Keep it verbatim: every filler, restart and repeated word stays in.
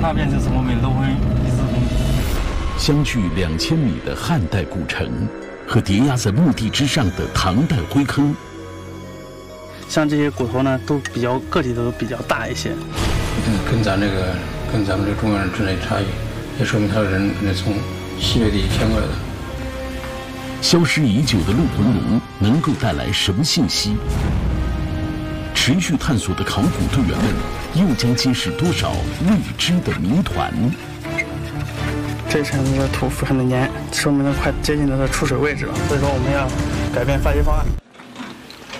那边就是我们芦荟遗址工地。 相距两千米的汉代古城，和叠压在墓地之上的唐代灰坑。 像这些骨头呢，都比较个体都比较大一些。 嗯，跟咱这个跟咱们这个中原人之间的差异，也说明他人可能从西北地迁过来的。 消失已久的鹿魂龙能够带来什么信息？持续探索的考古队员们又将揭示多少未知的谜团？ 这层的土非常的黏，说明它快接近它的出水位置了，所以说我们要改变发掘方案。